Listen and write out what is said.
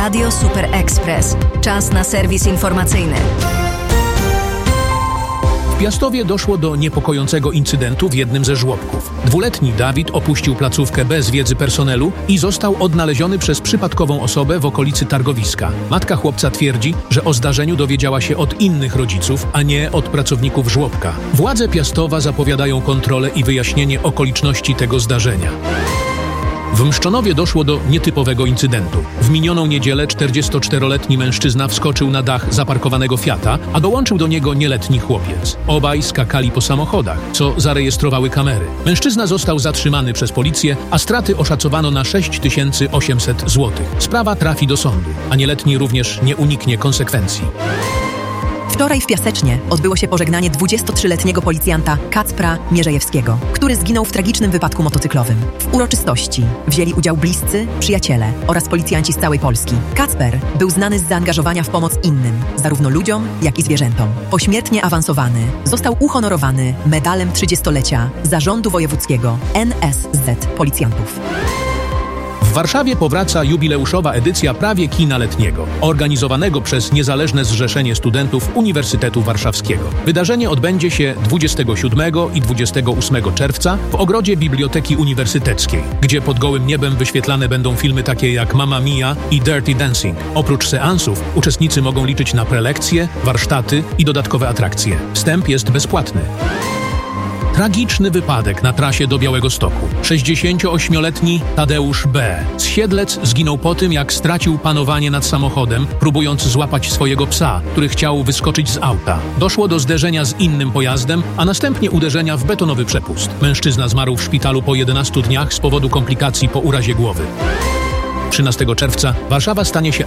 Radio Super Express. Czas na serwis informacyjny. W Piastowie doszło do niepokojącego incydentu w jednym ze żłobków. 2-letni Dawid opuścił placówkę bez wiedzy personelu i został odnaleziony przez przypadkową osobę w okolicy targowiska. Matka chłopca twierdzi, że o zdarzeniu dowiedziała się od innych rodziców, a nie od pracowników żłobka. Władze Piastowa zapowiadają kontrolę i wyjaśnienie okoliczności tego zdarzenia. W Mszczonowie doszło do nietypowego incydentu. W minioną niedzielę 44-letni mężczyzna wskoczył na dach zaparkowanego Fiata, a dołączył do niego nieletni chłopiec. Obaj skakali po samochodach, co zarejestrowały kamery. Mężczyzna został zatrzymany przez policję, a straty oszacowano na 6800 zł. Sprawa trafi do sądu, a nieletni również nie uniknie konsekwencji. Wczoraj w Piasecznie odbyło się pożegnanie 23-letniego policjanta Kacpra Mierzejewskiego, który zginął w tragicznym wypadku motocyklowym. W uroczystości wzięli udział bliscy, przyjaciele oraz policjanci z całej Polski. Kacper był znany z zaangażowania w pomoc innym, zarówno ludziom, jak i zwierzętom. Pośmiertnie awansowany, został uhonorowany medalem 30-lecia Zarządu Wojewódzkiego NSZ Policjantów. W Warszawie powraca jubileuszowa edycja Prawie Kina Letniego, organizowanego przez Niezależne Zrzeszenie Studentów Uniwersytetu Warszawskiego. Wydarzenie odbędzie się 27 i 28 czerwca w ogrodzie Biblioteki Uniwersyteckiej, gdzie pod gołym niebem wyświetlane będą filmy takie jak Mamma Mia i Dirty Dancing. Oprócz seansów uczestnicy mogą liczyć na prelekcje, warsztaty i dodatkowe atrakcje. Wstęp jest bezpłatny. Tragiczny wypadek na trasie do Białegostoku. 68-letni Tadeusz B. z Siedlec zginął po tym, jak stracił panowanie nad samochodem, próbując złapać swojego psa, który chciał wyskoczyć z auta. Doszło do zderzenia z innym pojazdem, a następnie uderzenia w betonowy przepust. Mężczyzna zmarł w szpitalu po 11 dniach z powodu komplikacji po urazie głowy. 13 czerwca Warszawa stanie się